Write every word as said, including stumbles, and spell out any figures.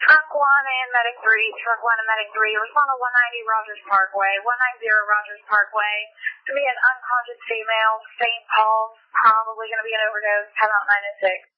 Trunk one and Medic three, Trunk one and Medic three, respond to one ninety Rogers Parkway, one ninety Rogers Parkway. It's going to be an unconscious female, faint pulse, probably going to be an overdose, come out nine oh six.